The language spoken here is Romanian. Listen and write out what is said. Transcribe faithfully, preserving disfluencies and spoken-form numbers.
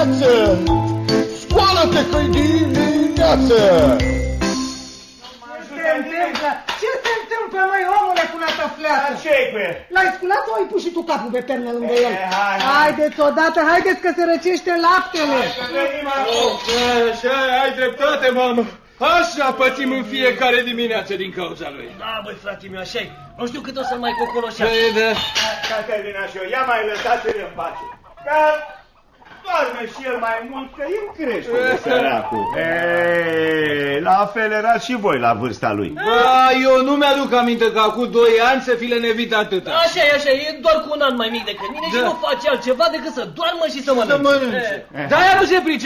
Scoală-te că-i dimineață! Ce se întâmplă, măi, omule, cu nata fleață? Ce-i cu el? L-ai sculat sau ai pus și tu capul pe pernă lângă el? hai, hai. Haideți odată, haideți că se răcește laptele. Așa, ai dreptate, mamă. Așa pățim în fiecare dimineață din cauza lui. Da, băi, frate meu, așa-i. Nu știu cât o să mai cocoloșească. Păi, da. Caterina și eu, ia mai lăsați-l în pace. Că doarme și el mai mult, că el crește de săracul. Ei, la fel erați și voi la vârsta lui. Da, eu nu mi-aduc aminte că acum doi ani să fi lenevit atâta. Așa e, așa e, e doar cu un an mai mic decât mine, da. Și nu face altceva decât să doarmă și să mănânce. Să mănânce. E. Dar ea nu se pricepe.